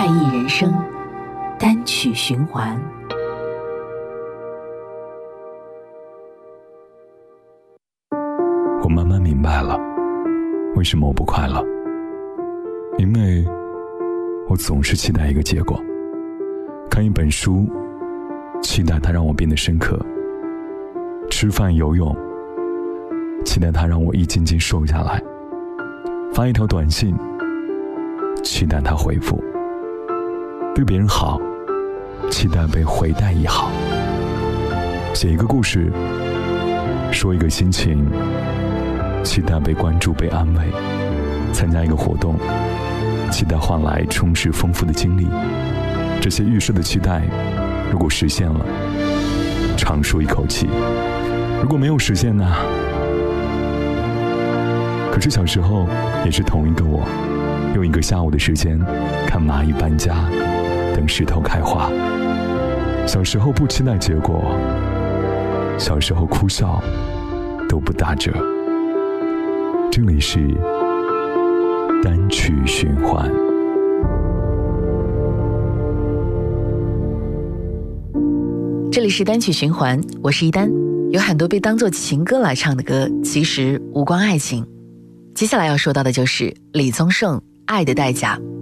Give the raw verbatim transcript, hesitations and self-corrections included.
快意人生，单曲循环。 我慢慢明白了，为什么我不快乐。因为我总是期待一个结果。看一本书，期待它让我变得深刻；吃饭游泳，期待它让我一斤斤瘦下来；发一条短信，期待他回复；对别人好，期待被回带一好；写一个故事，说一个心情，期待被关注被安慰；参加一个活动，期待换来充实丰富的经历。这些预设的期待，如果实现了，长舒一口气；如果没有实现呢？可是小时候也是同一个我，用一个下午的时间看蚂蚁搬家，等石头开花。小时候不期待结果，小时候哭笑都不打折。这里是单曲循环。 这里是单曲循环，我是一丹。有很多被当作情歌来唱的歌，其实无关爱情。接下来要说到的就是李宗盛《爱的代价》。